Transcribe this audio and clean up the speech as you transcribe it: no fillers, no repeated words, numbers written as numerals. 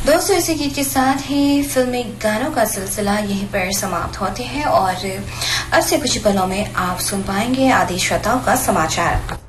दोस्तों, इसी गीत के साथ ही फिल्मी गानों का सिलसिला यहीं पर समाप्त होते हैं और अब से कुछ पलों में आप सुन पाएंगे आदि श्रोताओं का समाचार।